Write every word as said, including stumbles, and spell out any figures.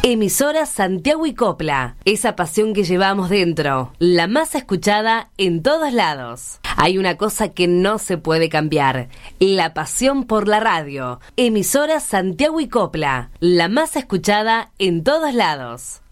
Emisora Santiago y Copla, esa pasión que llevamos dentro, la más escuchada en todos lados. Hay una cosa que no se puede cambiar, la pasión por la radio. Emisora Santiago y Copla, la más escuchada en todos lados.